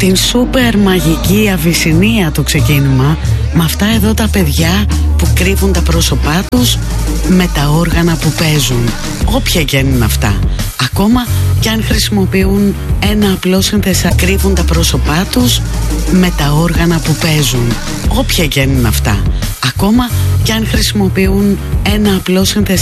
την σούπερ μαγική Αβυσσινία το ξεκίνημα, με αυτά εδώ τα παιδιά που κρύβουν τα πρόσωπά τους με τα όργανα που παίζουν, όποια και είναι αυτά. Ακόμα κι αν χρησιμοποιούν ένα απλό συνθεσά, κρύβουν τα πρόσωπά τους με τα όργανα που παίζουν, όποια και είναι αυτά. Ακόμα κι αν χρησιμοποιούν ένα απλό συνθεσά.